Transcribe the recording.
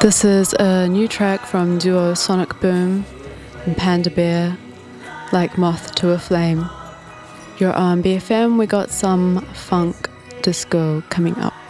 This is a new track from duo Sonic Boom and Panda Bear, Like Moth to a Flame. You're on BFM, we got some funk disco coming up.